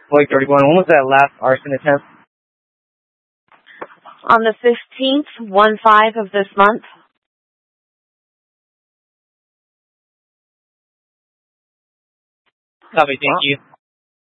Floyd 31. When was that last arson attempt? On the 15th, 1/5 of this month. Copy, thank you.